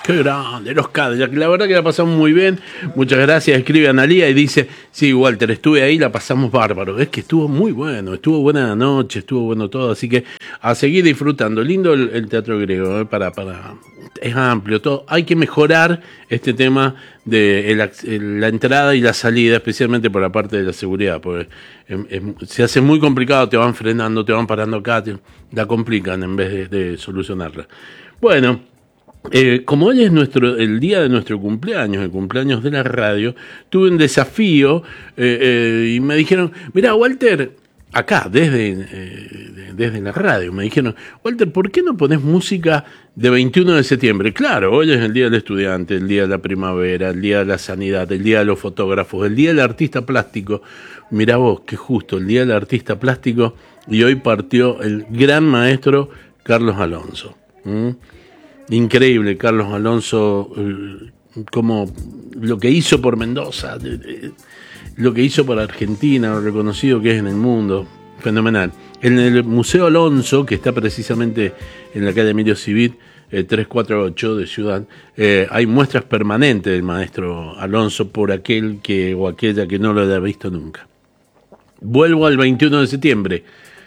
Qué grande, los Cadillacs. La verdad que la pasamos muy bien. Muchas gracias. Escribe Analía y dice: sí, Walter, estuve ahí, la pasamos bárbaro. Es que estuvo muy bueno, estuvo buena la noche, estuvo bueno todo. Así que a seguir disfrutando. Lindo el teatro griego, es amplio todo. Hay que mejorar este tema de la entrada y la salida, especialmente por la parte de la seguridad, porque se hace muy complicado, te van frenando, te van parando acá, la complican en vez de solucionarla. Bueno. Como hoy es el día de nuestro cumpleaños, el cumpleaños de la radio, tuve un desafío y me dijeron: mirá, Walter, acá, desde la radio, me dijeron: Walter, ¿por qué no ponés música de 21 de septiembre? Claro, hoy es el día del estudiante, el día de la primavera, el día de la sanidad, el día de los fotógrafos, el día del artista plástico. Mirá vos, qué justo, el día del artista plástico, y hoy partió el gran maestro Carlos Alonso. Increíble, Carlos Alonso, como lo que hizo por Mendoza, lo que hizo por Argentina, lo reconocido que es en el mundo, fenomenal. En el Museo Alonso, que está precisamente en la calle Emilio Civit, 348 de Ciudad, hay muestras permanentes del maestro Alonso por aquel o aquella que no lo haya visto nunca. Vuelvo al 21 de septiembre.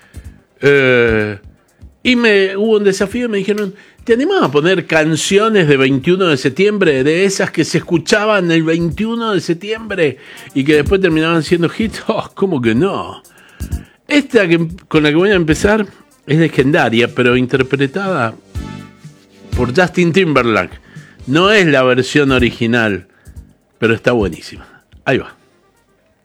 Y hubo un desafío y me dijeron: ¿te animás a poner canciones de 21 de septiembre? De esas que se escuchaban el 21 de septiembre y que después terminaban siendo hits. ¿Cómo que no? Esta con la que voy a empezar es legendaria, pero interpretada por Justin Timberlake. No es la versión original, pero está buenísima. Ahí va.